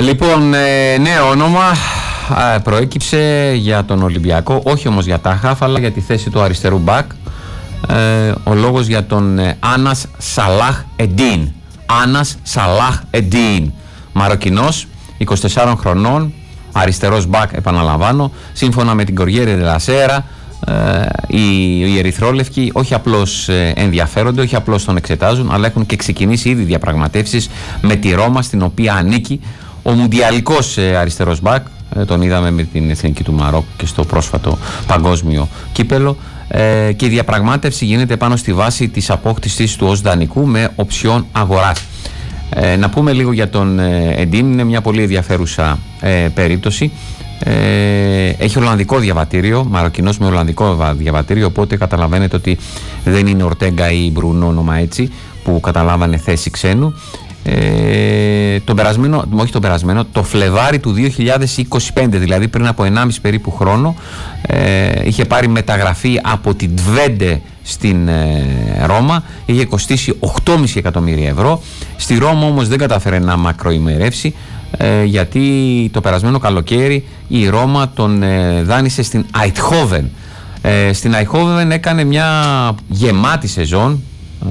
Λοιπόν, νέο όνομα προέκυψε για τον Ολυμπιακό, όχι όμως για τα χαφ, αλλά για τη θέση του αριστερού μπακ. Ο λόγος για τον Άνας Σαλάχ Εντίν. Άνας Σαλάχ Εντίν, Μαροκινός, 24 χρονών, αριστερός μπακ, επαναλαμβάνω. Σύμφωνα με την Κοριέρε de la Sera, οι ερυθρόλευκοι όχι απλώς ενδιαφέρονται, όχι απλώς τον εξετάζουν, αλλά έχουν και ξεκινήσει ήδη διαπραγματεύσεις με τη Ρώμα, στην οποία ανήκει ο μουντιαλικός αριστερός μπακ. Τον είδαμε με την εθνική του Μαρόκου και στο πρόσφατο παγκόσμιο κύπελο. Και η διαπραγμάτευση γίνεται πάνω στη βάση της απόκτησης του ως δανεικού με οψιόν αγοράς. Να πούμε λίγο για τον Εντίν, είναι μια πολύ ενδιαφέρουσα περίπτωση. Έχει ολλανδικό διαβατήριο, Μαροκινός με ολλανδικό διαβατήριο, οπότε καταλαβαίνετε ότι δεν είναι Ορτέγκα ή Μπρουνό, όνομα έτσι, που καταλάβανε θέση ξένου. Το Φλεβάρι του 2025, δηλαδή πριν από 1,5 περίπου χρόνο, είχε πάρει μεταγραφή από την Τβέντε στην Ρώμα, είχε κοστίσει 8,5 εκατομμύρια ευρώ. Στη Ρώμα όμως δεν κατάφερε να μακροημερεύσει, γιατί το περασμένο καλοκαίρι η Ρώμα τον δάνεισε στην Αιτχόβεν. Στην Αιτχόβεν έκανε μια γεμάτη σεζόν,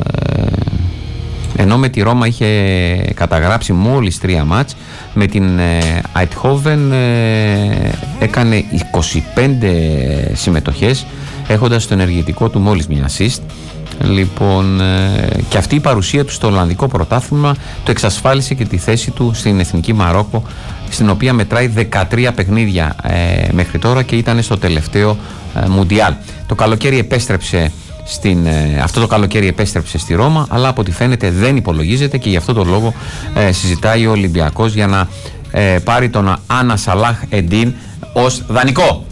ενώ με τη Ρώμα είχε καταγράψει μόλις 3 μάτς. Με την Αιτχόβεν έκανε 25 συμμετοχές, έχοντας στο ενεργητικό του μόλις μια assist. Λοιπόν, και αυτή η παρουσία του στο Ολλανδικό πρωτάθλημα το εξασφάλισε και τη θέση του στην Εθνική Μαρόκο, στην οποία μετράει 13 παιχνίδια μέχρι τώρα και ήταν στο τελευταίο Μουντιάλ. Αυτό το καλοκαίρι επέστρεψε στη Ρώμα, αλλά από ό,τι φαίνεται δεν υπολογίζεται και γι' αυτό το λόγο συζητάει ο Ολυμπιακός για να πάρει τον Άνα Σαλάχ Εντίν ως δανεικό.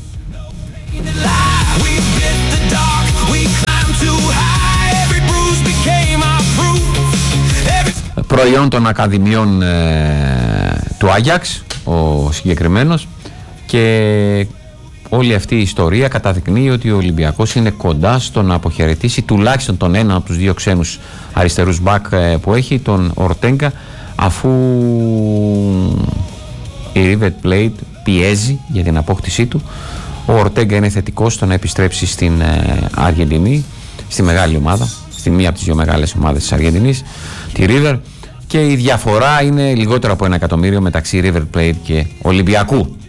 Προϊόν των ακαδημιών του Άγιαξ ο συγκεκριμένος, και όλη αυτή η ιστορία καταδεικνύει ότι ο Ολυμπιακός είναι κοντά στο να αποχαιρετήσει τουλάχιστον τον ένα από τους δύο ξένους αριστερούς μπακ που έχει, τον Ορτέγκα, αφού η River Plate πιέζει για την απόκτησή του. Ο Ορτέγκα είναι θετικός στο να επιστρέψει στην Αργεντινή, στη μεγάλη ομάδα, στη μία από τις δύο μεγάλες ομάδες της Αργεντινής, τη River, και η διαφορά είναι λιγότερο από 1 εκατομμύριο μεταξύ River Plate και Ολυμπιακού.